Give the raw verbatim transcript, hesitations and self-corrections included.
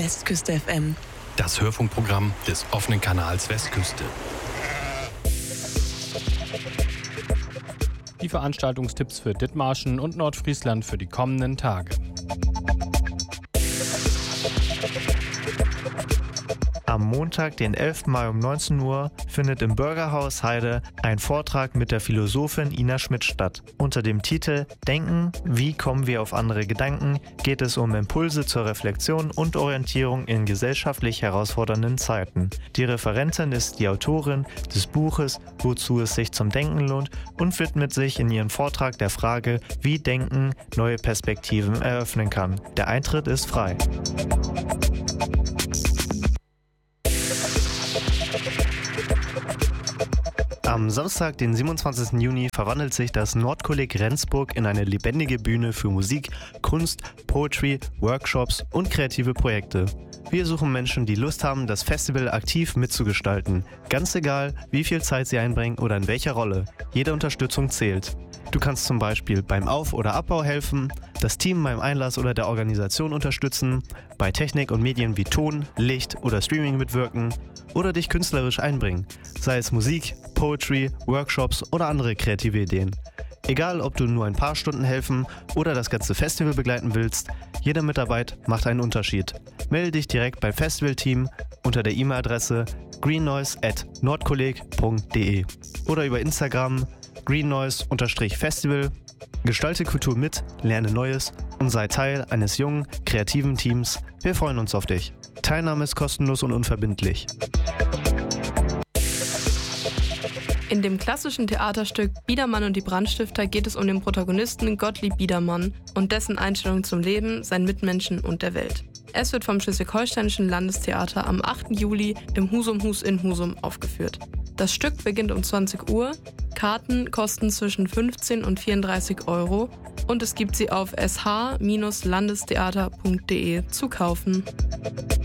Westküste F M. Das Hörfunkprogramm des offenen Kanals Westküste. Die Veranstaltungstipps für Dithmarschen und Nordfriesland für die kommenden Tage. Am Montag, den elften Mai um neunzehn Uhr, findet im Bürgerhaus Heide ein Vortrag mit der Philosophin Ina Schmidt statt. Unter dem Titel Denken, wie kommen wir auf andere Gedanken, geht es um Impulse zur Reflexion und Orientierung in gesellschaftlich herausfordernden Zeiten. Die Referentin ist die Autorin des Buches Wozu es sich zum Denken lohnt und widmet sich in ihrem Vortrag der Frage, wie Denken neue Perspektiven eröffnen kann. Der Eintritt ist frei. Am Samstag, den siebenundzwanzigsten Juni, verwandelt sich das Nordkolleg Rendsburg in eine lebendige Bühne für Musik, Kunst, Poetry, Workshops und kreative Projekte. Wir suchen Menschen, die Lust haben, das Festival aktiv mitzugestalten. Ganz egal, wie viel Zeit sie einbringen oder in welcher Rolle. Jede Unterstützung zählt. Du kannst zum Beispiel beim Auf- oder Abbau helfen, das Team beim Einlass oder der Organisation unterstützen, bei Technik und Medien wie Ton, Licht oder Streaming mitwirken oder dich künstlerisch einbringen, sei es Musik, Poetry, Workshops oder andere kreative Ideen. Egal, ob du nur ein paar Stunden helfen oder das ganze Festival begleiten willst, jede Mitarbeit macht einen Unterschied. Melde dich direkt beim Festivalteam unter der E-Mail-Adresse greennoise at nordkolleg punkt de oder über Instagram greennoise-festival. Gestalte Kultur mit, lerne Neues und sei Teil eines jungen, kreativen Teams. Wir freuen uns auf dich. Teilnahme ist kostenlos und unverbindlich. In dem klassischen Theaterstück Biedermann und die Brandstifter geht es um den Protagonisten Gottlieb Biedermann und dessen Einstellung zum Leben, seinen Mitmenschen und der Welt. Es wird vom Schleswig-Holsteinischen Landestheater am achten Juli im Husumhus in Husum aufgeführt. Das Stück beginnt um zwanzig Uhr, Karten kosten zwischen fünfzehn und vierunddreißig Euro und es gibt sie auf s h Bindestrich landestheater punkt de zu kaufen.